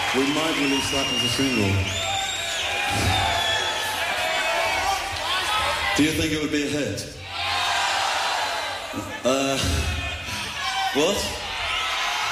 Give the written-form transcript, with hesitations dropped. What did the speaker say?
We might release that as a single. Do you think it would be a hit? What?